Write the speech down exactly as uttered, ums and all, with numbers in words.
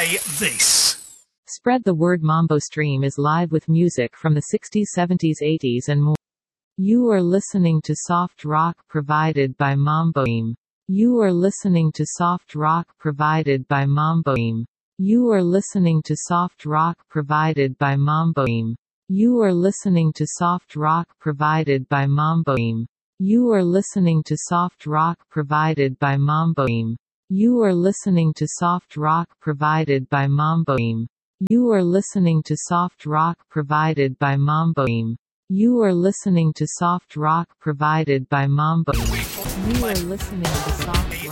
say this. Spread the word. Mambo Stream is live with music from the sixties, seventies, eighties and more. You are listening to soft rock provided by Mambo Stream. You are listening to soft rock provided by Mambo Stream. You are listening to soft rock provided by Mambo Stream. You are listening to soft rock provided by Mambo Stream. You are listening to soft rock provided by Mambo Stream. You are listening to soft rock provided by Mambo Stream. You are listening to soft rock provided by Mambo Stream. You are listening to soft rock provided by Mambo Stream. You are listening to soft rock